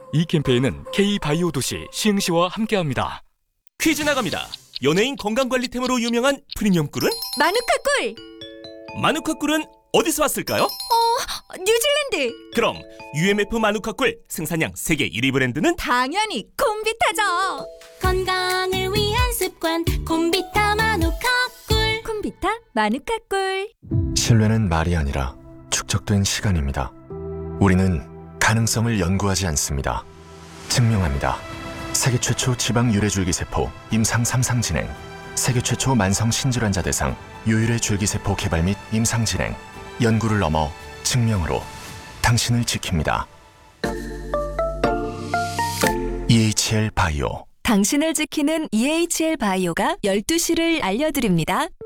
이 캠페인은 K바이오 도시 시흥시와 함께합니다. 퀴즈 나갑니다. 연예인 건강관리템으로 유명한 프리미엄 꿀은? 마누카 꿀! 마누카 꿀은 어디서 왔을까요? 뉴질랜드! 그럼 UMF 마누카 꿀 생산량 세계 1위 브랜드는? 당연히 콤비타죠! 건강을 위한 습관 콤비타 마누카 꿀. 콤비타 마누카 꿀. 신뢰는 말이 아니라 축적된 시간입니다. 우리는 가능성을 연구하지 않습니다. 증명합니다. 세계 최초 지방 유래 줄기세포 임상 3상 진행, 세계 최초 만성 신질환자 대상 유일의 줄기세포 개발 및 임상 진행, 연구를 넘어 증명으로 당신을 지킵니다. EHL 바이오. 당신을 지키는 EHL 바이오가 12시를 알려드립니다.